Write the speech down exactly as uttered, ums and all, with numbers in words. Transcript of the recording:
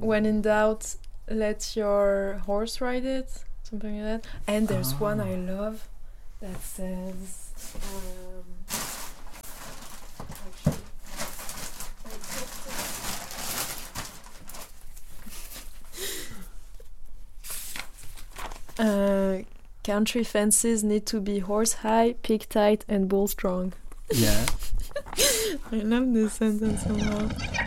when in doubt, let your horse ride it, something like that. And there's Ah. one I love that says. Um, actually, I kept it. Uh, country fences need to be horse high, pig tight, and bull strong. Yeah. I love this sentence somehow.